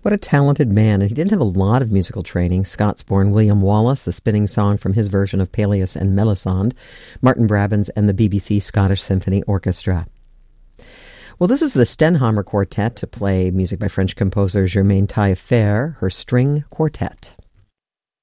What a talented man, and he didn't have a lot of musical training. Scots-born William Wallace, the spinning song from his version of Peleus and Melisande, Martin Brabants and the BBC Scottish Symphony Orchestra. Well, this is the Stenhamer Quartet to play music by French composer Germaine Taillefer, her string quartet.